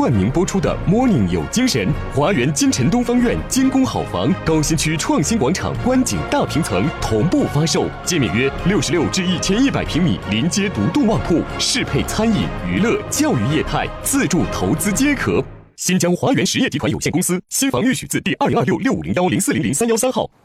冠名播出的《Morning 有精神》，华园金城东方苑精工好房，高新区创新广场观景大平层同步发售，界面约66至1100平米，临街独栋旺铺，适配餐饮、娱乐、教育业态，自住投资皆可。新疆华园实业集团有限公司新房预许字第2026650104003113号。